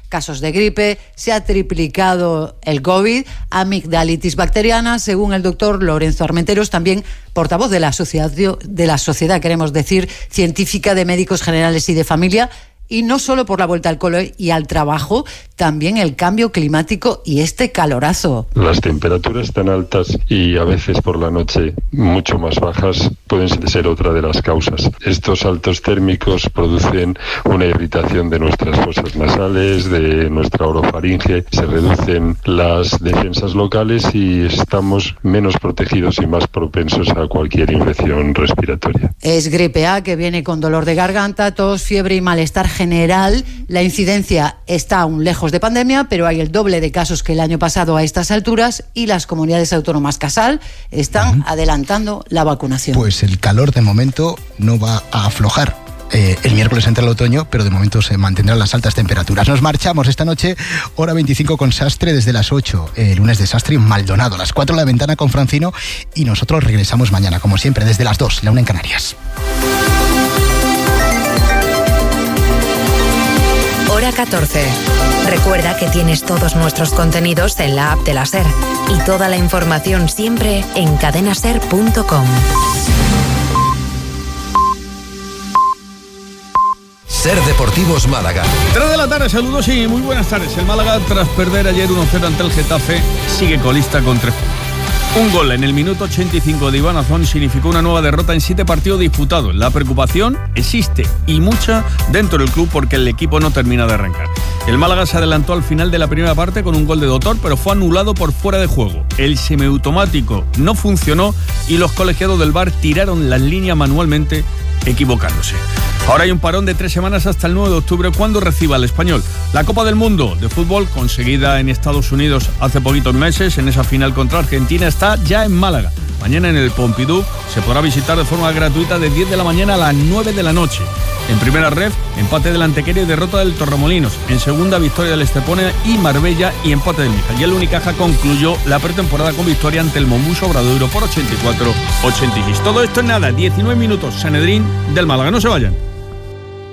casos de gripe, se ha triplicado el COVID, amigdalitis bacteriana, según el doctor Lorenzo Armenteros, también portavoz de la sociedad, queremos decir, científica de médicos generales y de familia. Y no solo por la vuelta al cole y al trabajo, también el cambio climático y este calorazo. Las temperaturas tan altas y a veces por la noche mucho más bajas pueden ser otra de las causas. Estos saltos térmicos producen una irritación de nuestras fosas nasales, de nuestra orofaringe, se reducen las defensas locales y estamos menos protegidos y más propensos a cualquier infección respiratoria. Es gripe A, que viene con dolor de garganta, tos, fiebre y malestar general. La incidencia está aún lejos de pandemia, pero hay el doble de casos que el año pasado a estas alturas y las comunidades autónomas Casal están adelantando la vacunación. Pues el calor de momento no va a aflojar. El miércoles entra el otoño, pero de momento se mantendrán las altas temperaturas. Nos marchamos esta noche, hora 25 con Sastre desde las 8. Lunes de Sastre en Maldonado, a las 4 La Ventana con Francino, y nosotros regresamos mañana, como siempre, desde las 2, la 1 en Canarias. Hora 14. Recuerda que tienes todos nuestros contenidos en la app de la SER y toda la información siempre en cadenaser.com. SER Deportivos Málaga. 3 de la tarde, saludos y muy buenas tardes. El Málaga, tras perder ayer 1-0 ante el Getafe, sigue colista con 3 puntos. Un gol en el minuto 85 de Iván Azón significó una nueva derrota en 7 partidos disputados. La preocupación existe y mucha dentro del club porque el equipo no termina de arrancar. El Málaga se adelantó al final de la primera parte con un gol de Dotor, pero fue anulado por fuera de juego. El semiautomático no funcionó y los colegiados del VAR tiraron las líneas manualmente, equivocándose. Ahora hay un parón de 3 semanas hasta el 9 de octubre cuando reciba al Español. La Copa del Mundo de fútbol, conseguida en Estados Unidos hace poquitos meses, en esa final contra Argentina, está ya en Málaga. Mañana en el Pompidou se podrá visitar de forma gratuita de 10 de la mañana a las 9 de la noche. En primera ref, empate del Antequera y derrota del Torremolinos. En segunda, victoria del Estepona y Marbella y empate del Níjar. Y el Unicaja concluyó la pretemporada con victoria ante el Mombus Obradoiro por 84-86. Todo esto en nada, 19 minutos. Sanedrín del Málaga. No se vayan.